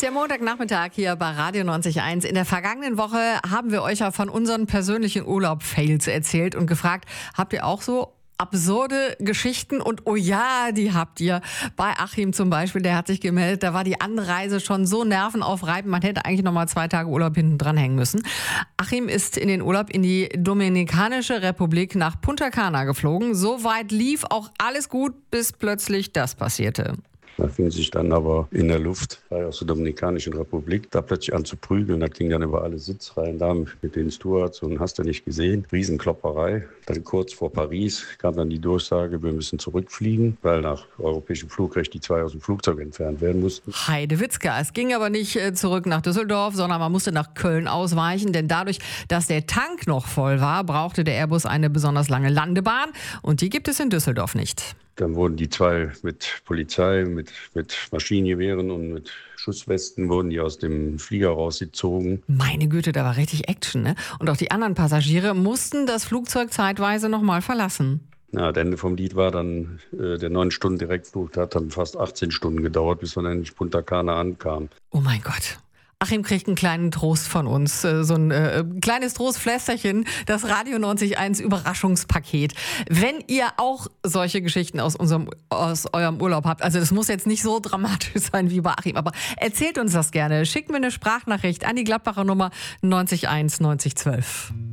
Der Montagnachmittag hier bei Radio 90.1. In der vergangenen Woche haben wir euch ja von unseren persönlichen Urlaub-Fails erzählt und gefragt, habt ihr auch so absurde Geschichten? Und oh ja, die habt ihr. Bei Achim zum Beispiel, der hat sich gemeldet, da war die Anreise schon so nervenaufreibend, man hätte eigentlich noch mal 2 Tage Urlaub hinten dran hängen müssen. Achim ist in den Urlaub in die Dominikanische Republik nach Punta Cana geflogen. Soweit lief auch alles gut, bis plötzlich das passierte. Da fing sich dann aber in der Luft, aus der Dominikanischen Republik, da plötzlich an zu prügeln. Das ging dann über alle Sitzreihen da mit den Stewards und hast du nicht gesehen. Riesenklopperei. Dann kurz vor Paris kam dann die Durchsage, wir müssen zurückfliegen, weil nach europäischem Flugrecht die 2 aus dem Flugzeug entfernt werden mussten. Heidewitzka. Es ging aber nicht zurück nach Düsseldorf, sondern man musste nach Köln ausweichen, denn dadurch, dass der Tank noch voll war, brauchte der Airbus eine besonders lange Landebahn und die gibt es in Düsseldorf nicht. Dann wurden die 2 mit Polizei, mit Maschinengewehren und mit Schusswesten wurden die aus dem Flieger rausgezogen. Meine Güte, da war richtig Action, ne? Und auch die anderen Passagiere mussten das Flugzeug zeitweise nochmal verlassen. Ja, das Ende vom Lied war dann der 9-Stunden-Direktflug. Das hat dann fast 18 Stunden gedauert, bis man endlich Punta Cana ankam. Oh mein Gott. Achim kriegt einen kleinen Trost von uns, so ein kleines Trostflästerchen, das Radio 90.1 Überraschungspaket. Wenn ihr auch solche Geschichten aus eurem Urlaub habt, also das muss jetzt nicht so dramatisch sein wie bei Achim, aber erzählt uns das gerne. Schickt mir eine Sprachnachricht an die Gladbacher Nummer 90 1 90 12.